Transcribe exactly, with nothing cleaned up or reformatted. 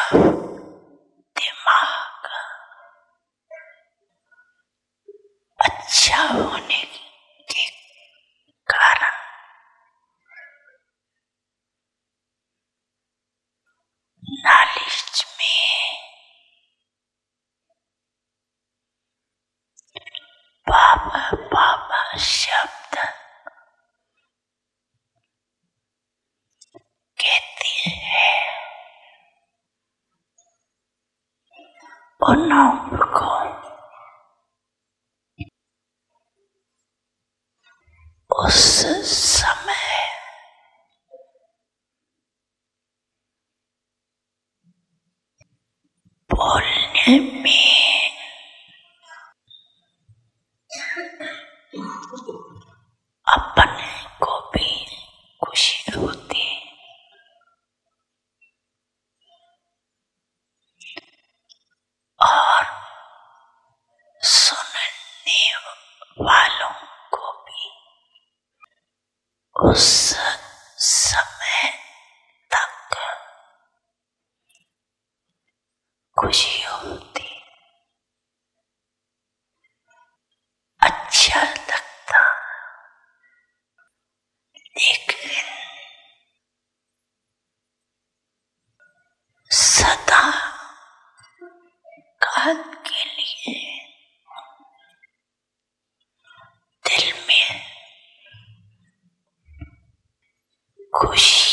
दिमाग अच्छा होने के कारण नॉलेज में बाबा बाबा शब्द कहते हैं। उन्हों को उस समय बोलने में अपने को भी खुशी होती और सुनने वालों को भी उस समय तक खुशी होती, अच्छा लगता। लेकिन सदा काल के लिए दिल में खुशी